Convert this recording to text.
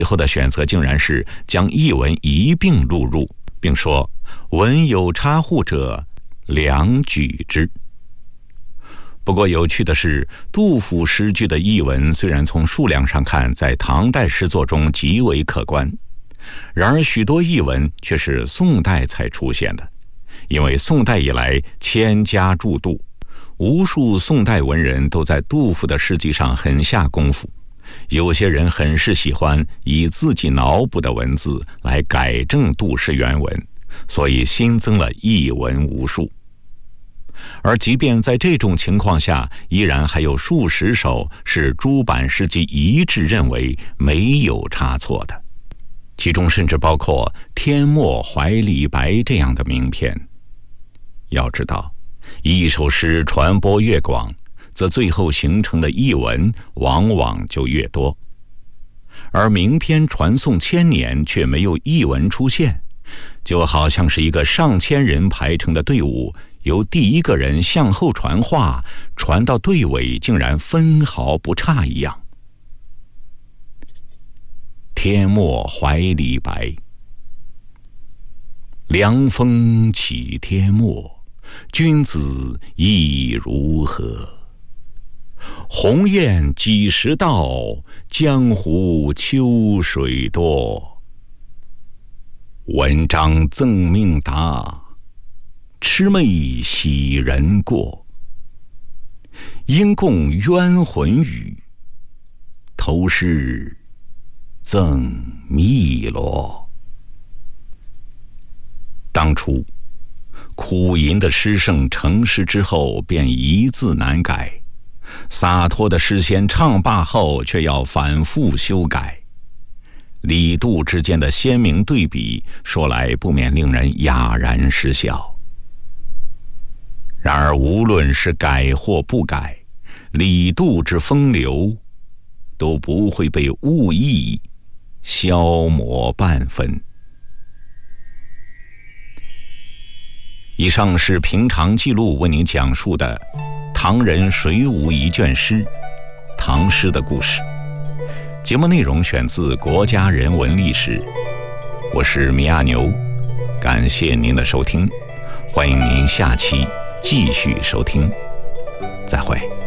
最后的选择竟然是将译文一并录入，并说文有差户者，良举之。不过有趣的是，杜甫诗句的译文虽然从数量上看在唐代诗作中极为可观，然而许多译文却是宋代才出现的。因为宋代以来千家注杜，无数宋代文人都在杜甫的诗集上很下功夫，有些人很是喜欢以自己脑补的文字来改正杜诗原文，所以新增了译文无数。而即便在这种情况下，依然还有数十首是诸版诗集一致认为没有差错的，其中甚至包括《天末怀李白》这样的名篇。要知道，一首诗传播越广，则最后形成的译文往往就越多，而名篇传颂千年却没有译文出现，就好像是一个上千人排成的队伍，由第一个人向后传话，传到队尾竟然分毫不差一样。天末怀李白，凉风起天末，君子意如何？鸿雁几时到？江湖秋水多。文章赠命达，魑魅喜人过。因共冤魂语，投诗赠汨罗。当初苦吟的诗圣成诗之后便一字难改，洒脱的诗仙唱罢后却要反复修改，李杜之间的鲜明对比，说来不免令人哑然失笑。然而无论是改或不改，李杜之风流都不会被误译消磨半分。以上是平常记录为您讲述的唐人水舞一卷诗，唐诗的故事。节目内容选自国家人文历史，我是米亚牛，感谢您的收听，欢迎您下期继续收听，再会。